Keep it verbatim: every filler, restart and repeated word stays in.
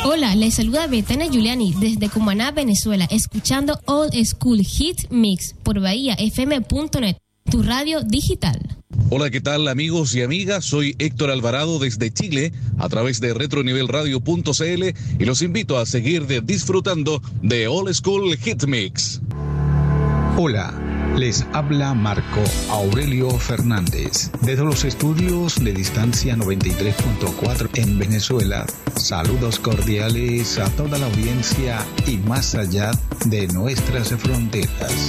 Hola, les saluda Betania Giuliani desde Cumaná, Venezuela, escuchando Old School Hit Mix por bahía f m punto net, tu radio digital. Hola, ¿qué tal amigos y amigas? Soy Héctor Alvarado desde Chile a través de retronivelradio punto c l y los invito a seguir de disfrutando de Old School Hit Mix. Hola, les habla Marco Aurelio Fernández desde los estudios de Distancia noventa y tres punto cuatro en Venezuela. Saludos cordiales a toda la audiencia y más allá de nuestras fronteras.